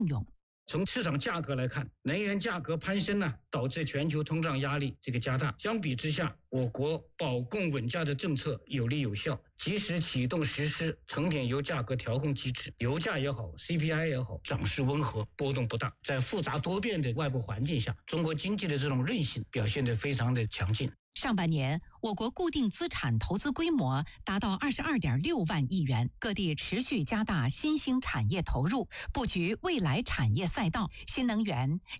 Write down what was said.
用。 从市场价格来看，能源价格攀升呢，导致全球通胀压力加大。相比之下，我国保供稳价的政策有力有效，及时启动实施成品油价格调控机制，油价也好 ，CPI 也好，涨势温和，波动不大。在复杂多变的外部环境下，中国经济的这种韧性表现得非常的强劲。 上半年，我国固定资产投资规模达到22.6万亿元，各地持续加大新兴产业投入，布局未来产业赛道，新能源、